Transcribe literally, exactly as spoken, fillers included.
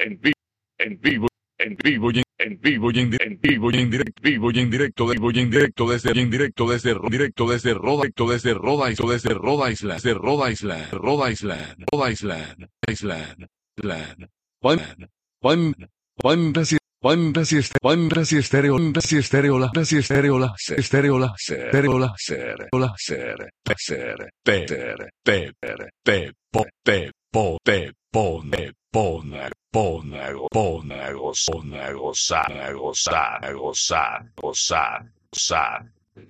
en vivo, en vivo, en vivo y en, en vivo y en, di- en vivo y en directo, vivo y en directo, de vivo y en directo desde, y en directo desde, Ro- directo desde Roda, directo desde Roda, Isla- desde Roda Island, desde Roda Island, Roda Island, Roda Island, Island, Island, Juan, Juan, Juan, gracias. Juan, gracias, Juan, gracias, estéreo, gracias, estéreo, la, gracias, estéreo, la, se- estéreo, la, se- estéreo, la, ser, la, ser, te, ser, te, ser, te, per, te, po, te, po, te, pone, pone, pone, a go- pone, a gozar, a gozar, a gozar, a gozar, gozar, gozar.